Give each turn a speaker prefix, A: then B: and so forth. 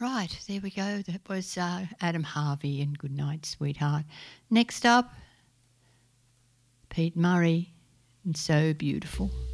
A: Right, there we go. That was Adam Harvey and Good Night, Sweetheart. Next up, Pete Murray and So Beautiful.